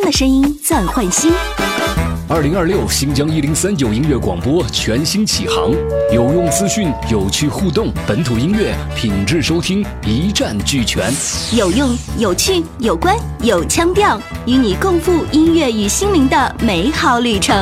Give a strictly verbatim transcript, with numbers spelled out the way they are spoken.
的声音暂换新。 二零二六新疆一零三九音乐广播全新启航，有用资讯，有趣互动，本土音乐品质收听一站俱全， 有用、有趣、有关、有腔调，与你共赴音乐与心灵的美好旅程。